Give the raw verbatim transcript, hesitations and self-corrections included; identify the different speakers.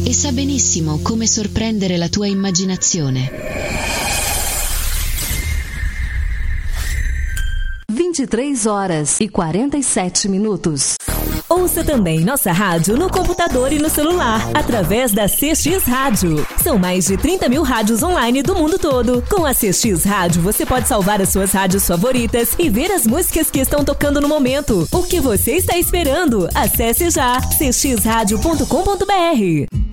Speaker 1: e sa benissimo come sorprendere la tua immaginazione.
Speaker 2: vinte e três horas e quarenta e sete minutos.
Speaker 3: Ouça também nossa rádio no computador e no celular, através da C X Rádio. São mais de trinta mil rádios online do mundo todo. Com a C X Rádio, você pode salvar as suas rádios favoritas e ver as músicas que estão tocando no momento. O que você está esperando? Acesse já c x rádio ponto com ponto b r.